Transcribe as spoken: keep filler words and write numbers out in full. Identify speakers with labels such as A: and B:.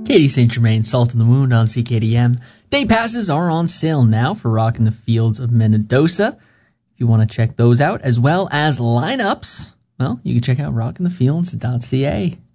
A: Katie Saint Germain, Salt in the Wound on C K D M. Day passes are on sale now for Rockin' the Fields of Minnedosa. If you want to check those out, as well as lineups, well, you can check out rockin the fields dot c a.